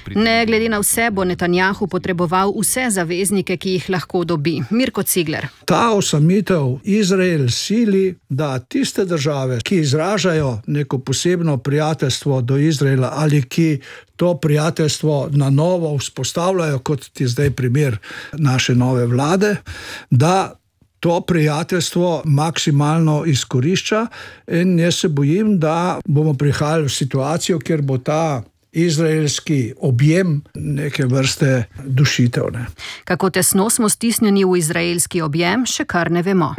Ne glede na vse bo Netanjahu potreboval vse zaveznike, ki jih lahko dobi. Mirko Cigler. Ta osamitev Izrael sili, da tiste države, ki izražajo neko posebno prijateljstvo do Izraela ali ki to prijateljstvo na novo vzpostavljajo, kot je zdaj primer naše nove vlade, da to prijateljstvo maksimalno izkorišča, in jaz se bojim, da bomo prihajali v situacijo, kjer bo ta izraelski objem neke vrste dušitev. Kako tesno smo stisnjeni v izraelski objem, še kar ne vemo.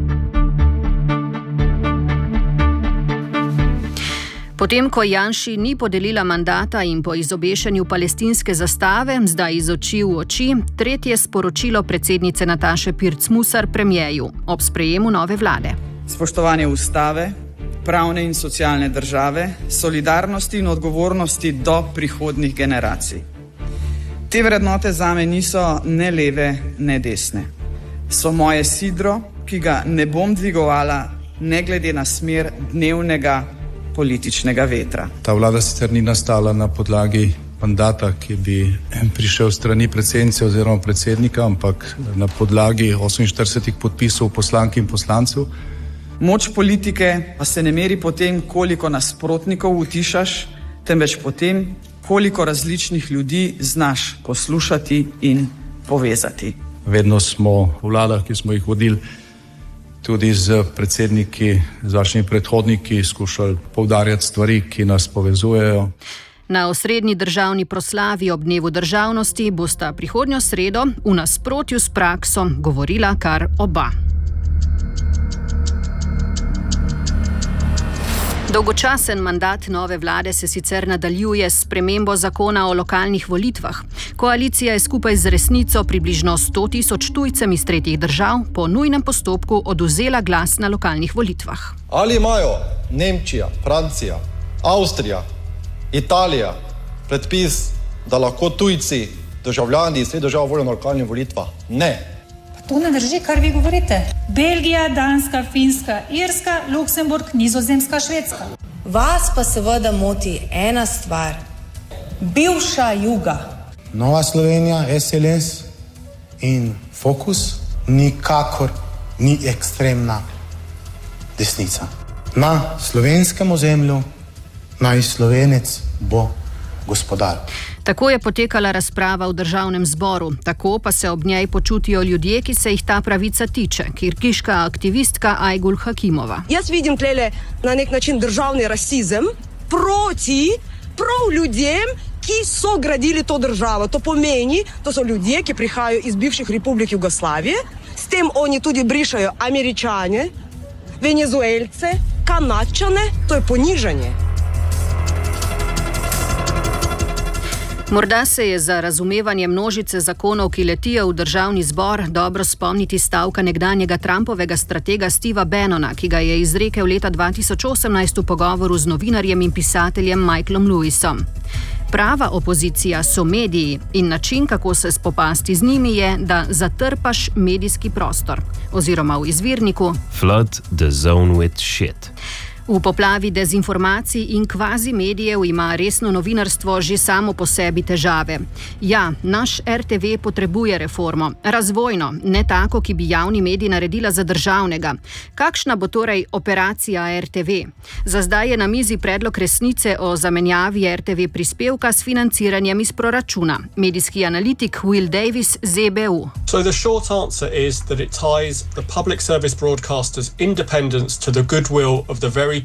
Potem, ko Janši ni podelila mandata in po izobešenju palestinske zastave, zdaj iz oči v oči, tretje sporočilo predsednice Nataše Pirc Musar premierju ob sprejemu nove vlade. Spoštovanje ustave, pravne in socialne države, solidarnosti in odgovornosti do prihodnjih generacij. Te vrednote zame niso ne leve, ne desne. So moje sidro, ki ga ne bom dvigovala, ne glede na smer dnevnega političnega vetra. Ta vlada sicer ni nastala na podlagi mandata, ki bi prišel strani predsednice oziroma predsednika, ampak na podlagi 48 podpisov poslank in poslancev. Moč politike pa se ne meri po tem, koliko nasprotnikov utišaš, temveč po tem, koliko različnih ljudi znaš poslušati in povezati. Vedno smo v vladah, ki smo jih vodili, tudi z predsedniki, z vašimi predhodniki, skušali poudarjati stvari, ki nas povezujejo. Na osrednji državni proslavi ob dnevu državnosti bosta prihodnjo sredo v nasprotju s prakso govorila kar oba. Dolgočasen mandat nove vlade se sicer nadaljuje s spremembo zakona o lokalnih volitvah. Koalicija je skupaj z Resnico približno 100.000 tujcem iz tretjih držav po nujnem postopku odvzela glas na lokalnih volitvah. Ali imajo Nemčija, Francija, Avstrija, Italija predpis, da lahko tujci, državljani iz teh držav volijo na lokalnih volitvah? Ne. To ne drži, kar vi govorite. Belgija, Danska, Finska, Irska, Luksemburg, Nizozemska, Švedska. Vas pa seveda moti ena stvar. Bivša Juga. Nova Slovenija, SLS in Fokus nikakor ni ekstremna desnica. Na slovenskem ozemlju naj Slovenec bo gospodar. Tako je potekala razprava v državnem zboru, tako pa se ob njej počutijo ljudje, ki se jih ta pravica tiče. Kirgiška aktivistka Ajgul Hakimova. Jaz vidim tlele na nek način državni rasizem proti prav ljudem, ki so gradili to državo. To pomeni, to so ljudje, ki prihajajo iz bivših republik Jugoslavije, s tem oni tudi brišajo Američane, Venezuelce, Kanadčane, to je ponižanje. Morda se je za razumevanje množice zakonov, ki letijo v državni zbor, dobro spomniti stavka nekdanjega Trumpovega stratega Steva Bannona, ki ga je izrekel leta 2018 v pogovoru z novinarjem in pisateljem Michaelom Lewisom. Prava opozicija so mediji in način, kako se spopasti z njimi, je, da zatrpaš medijski prostor. Oziroma v izvirniku Flood the zone with shit. V poplavi dezinformacij in kvazi medijev ima resno novinarstvo že samo po sebi težave. Ja, naš RTV potrebuje reformo. Razvojno, ne tako, ki bi javni medij naredila za državnega. Kakšna bo torej operacija RTV? Za zdaj je na mizi predlog Resnice o zamenjavi RTV prispevka s financiranjem iz proračuna. Medijski analitik Will Davis, ZBU. So the short answer is that it ties the public service broadcaster's independence to the goodwill of the very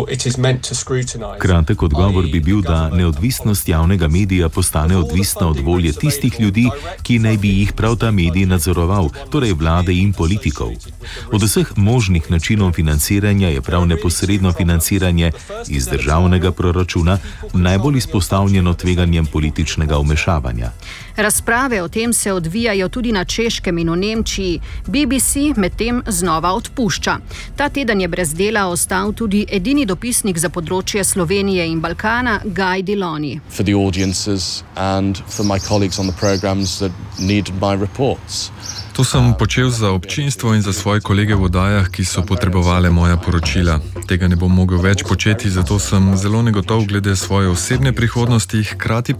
Kratek odgovor bi bil, da neodvisnost javnega medija postane odvisna od volje tistih ljudi, ki naj bi jih prav ta medij nadzoroval, torej vlade in politikov. Od vseh možnih načinov financiranja je prav neposredno financiranje iz državnega proračuna najbolj izpostavljeno tveganjem političnega vmešavanja. Razprave o tem se odvijajo tudi na Češkem in v Nemčiji. BBC medtem znova odpušča. Ta teden je brez dela ostal tudi edini dopisnik za področje Slovenije in Balkana, Guy Delony. For the audiences and for my colleagues on the programs that needed my reports. To sem počel za občinstvo in za svoje kolege v oddajah, ki so potrebovali moja poročila. Tega ne bom mogel več početi, zato sem zelo negotov glede svoje osebne prihodnosti, hkrati pa